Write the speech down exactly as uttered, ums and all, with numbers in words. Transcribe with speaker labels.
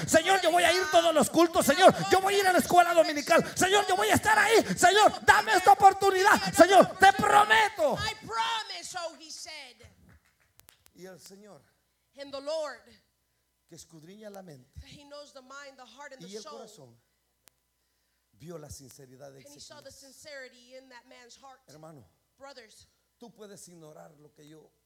Speaker 1: Señor, yo voy a ir todos los cultos. Señor, yo voy a ir a la escuela dominical. Señor, yo voy a estar ahí. Señor, dame esta oportunidad. Señor, te prometo.
Speaker 2: I promise, so he said.
Speaker 1: Y el Señor,
Speaker 2: And the Lord,
Speaker 1: que escudriña la mente
Speaker 2: he knows the mind, the heart, and the
Speaker 1: y el
Speaker 2: soul.
Speaker 1: corazón, vio la sinceridad de
Speaker 2: And he saw the
Speaker 1: Ezequías.
Speaker 2: sincerity in that man's heart.
Speaker 1: Hermano,
Speaker 2: Brothers,
Speaker 1: tú puedes ignorar lo que yo